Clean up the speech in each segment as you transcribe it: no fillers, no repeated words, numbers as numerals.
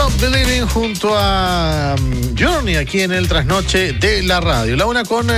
Stop Believing junto a Journey aquí en el Trasnoche de la Radio. La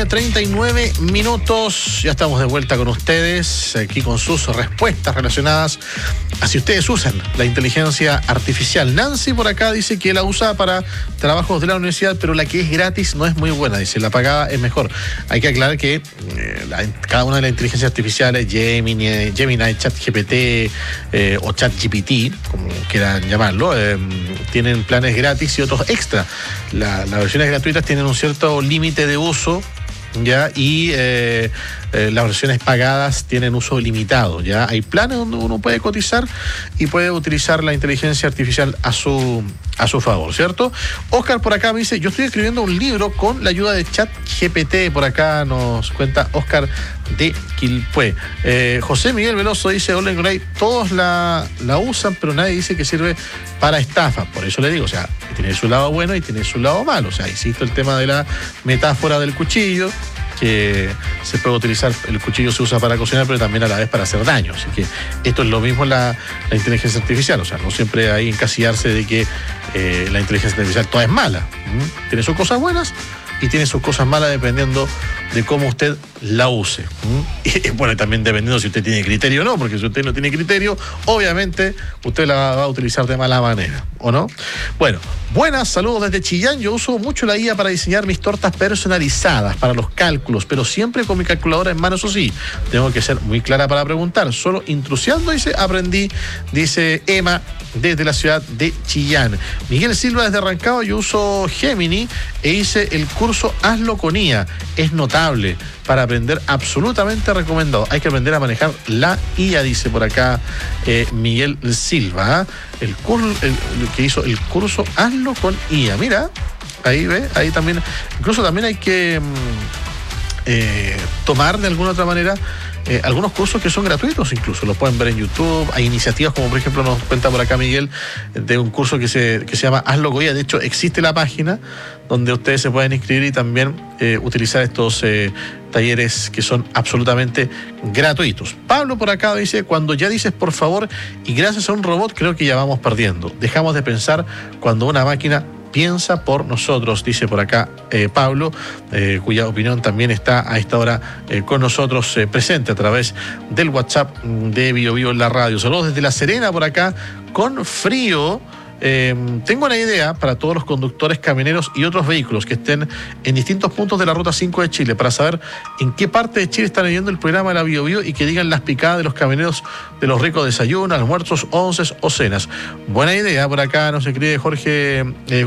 1:39. Ya estamos de vuelta con ustedes, aquí con sus respuestas relacionadas a si ustedes usan la inteligencia artificial. Nancy por acá dice que la usa para trabajos de la universidad, pero la que es gratis no es muy buena. Dice, la pagada es mejor. Hay que aclarar que cada una de las inteligencias artificiales, Gemini, ChatGPT o ChatGPT, como quieran llamarlo, tienen planes gratis y otros extra. Las versiones gratuitas tienen un cierto límite de uso, ¿ya? Y las versiones pagadas tienen uso limitado, ¿ya? Hay planes donde uno puede cotizar y puede utilizar la inteligencia artificial a su favor, ¿cierto? Oscar por acá me dice, yo estoy escribiendo un libro con la ayuda de ChatGPT. Por acá nos cuenta Oscar de Quilpué. José Miguel Veloso dice, hola Grey, todos la usan, pero nadie dice que sirve para estafa. Por eso le digo, o sea, tiene su lado bueno y tiene su lado malo. O sea, insisto, el tema de la metáfora del cuchillo, que se puede utilizar, el cuchillo se usa para cocinar, pero también a la vez para hacer daño. Así que esto es lo mismo la inteligencia artificial. O sea, no siempre hay que encasillarse de que la inteligencia artificial toda es mala. Tiene sus cosas buenas y tiene sus cosas malas dependiendo de cómo usted la use. Y bueno, también dependiendo si usted tiene criterio o no, porque si usted no tiene criterio, obviamente usted la va a utilizar de mala manera, ¿o no? Bueno, buenas, saludos desde Chillán. Yo uso mucho la IA para diseñar mis tortas personalizadas para los cálculos, pero siempre con mi calculadora en mano, eso sí. Tengo que ser muy clara para preguntar. Solo intrusiando, aprendí, dice Emma, desde la ciudad de Chillán. Miguel Silva desde Rancagua, yo uso Gemini e hice el curso Hazlo con IA. Es notable, para aprender, absolutamente recomendado. Hay que aprender a manejar la IA, dice por acá Miguel Silva. El que hizo el curso Hazlo con IA. Mira, ahí ve, ahí también. Incluso también hay que tomar de alguna otra manera algunos cursos que son gratuitos, incluso los pueden ver en YouTube. Hay iniciativas como, por ejemplo, nos cuenta por acá Miguel, de un curso que se llama Hazlo con IA. De hecho, existe la página donde ustedes se pueden inscribir y también utilizar estos talleres que son absolutamente gratuitos. Pablo por acá dice, cuando ya dices por favor y gracias a un robot, creo que ya vamos perdiendo. Dejamos de pensar cuando una máquina piensa por nosotros, dice por acá Pablo, cuya opinión también está a esta hora con nosotros presente a través del WhatsApp de Bio Bio en la radio. Saludos desde La Serena por acá, con frío. Tengo una idea para todos los conductores, camioneros y otros vehículos que estén en distintos puntos de la Ruta 5 de Chile, para saber en qué parte de Chile están viendo el programa de la Bio Bio y que digan las picadas de los camioneros de los ricos desayunos, almuerzos, onces o cenas. Buena idea, por acá nos escribe Jorge